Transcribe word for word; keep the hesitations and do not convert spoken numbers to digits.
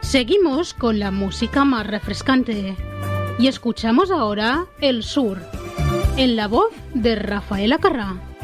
Seguimos con la música más refrescante y escuchamos ahora El Sur, en la voz de Rafael Acarrá.